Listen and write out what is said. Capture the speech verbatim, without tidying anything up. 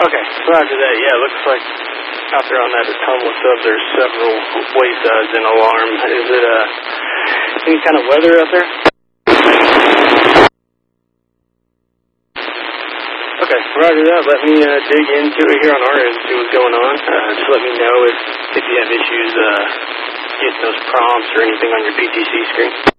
Okay, roger that. Yeah, looks like out there on that Ottumwa sub there's several waysides and alarm. Is it uh, any kind of weather out there? Okay, roger that. Let me uh, dig into it here on our end, see what's going on. Uh, just let me know if, if you have issues uh, getting those prompts or anything on your P T C screen.